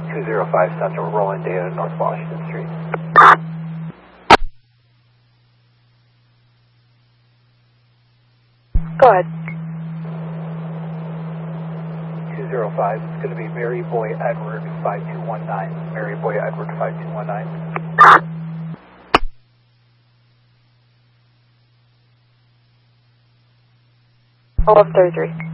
205 Central, rolling data, North Washington Street. Go ahead. 205, it's going to be Mary Boy Edward 5219. Mary Boy Edward 5219. 1133.